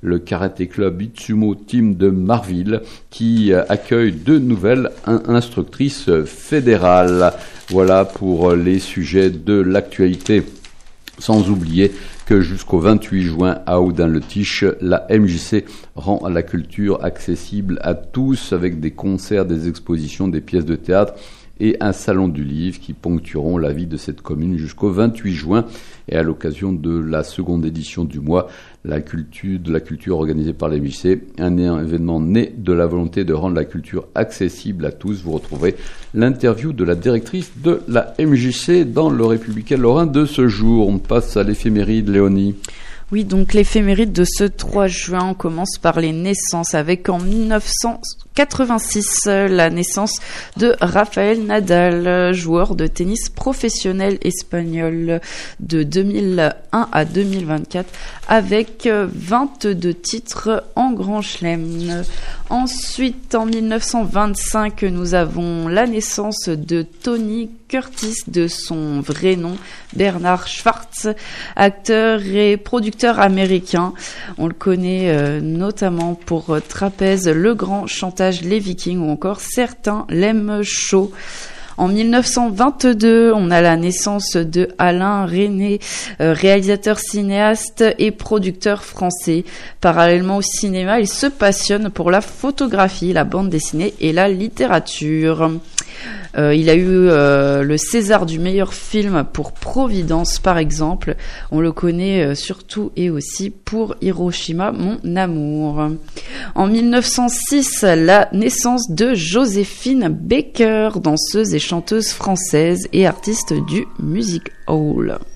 le Karaté Club Itsumo Team de Marville, qui accueille 2 nouvelles instructrices fédérales. Voilà pour les sujets de l'actualité. Sans oublier que jusqu'au 28 juin à Audun-le-Tiche, la MJC rend la culture accessible à tous avec des concerts, des expositions, des pièces de théâtre et un salon du livre qui ponctueront la vie de cette commune jusqu'au 28 juin. Et à l'occasion de la seconde édition du mois, la culture organisée par la MJC, un événement né de la volonté de rendre la culture accessible à tous. Vous retrouverez l'interview de la directrice de la MJC dans le Républicain Lorrain de ce jour. On passe à l'éphéméride, Léonie. Oui, donc l'éphéméride de ce 3 juin, on commence par les naissances avec en 1986 la naissance de Rafael Nadal, joueur de tennis professionnel espagnol de 2001 à 2024 avec 22 titres en Grand Chelem. Ensuite, en 1925, nous avons la naissance de Tony Curtis, de son vrai nom, Bernard Schwartz, acteur et producteur américain. On le connaît notamment pour Trapèze, Le Grand Chantage, Les Vikings ou encore Certains l'aiment chaud. En 1922, on a la naissance de Alain Resnais, réalisateur, cinéaste et producteur français. Parallèlement au cinéma, il se passionne pour la photographie, la bande dessinée et la littérature. Il a eu le César du meilleur film pour Providence, par exemple. On le connaît surtout et aussi pour Hiroshima, mon amour. En 1906, la naissance de Joséphine Baker, danseuse et chanteuse française et artiste du music hall.